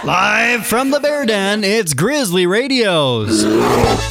Live from the Bear Den, it's Grizzly Radios.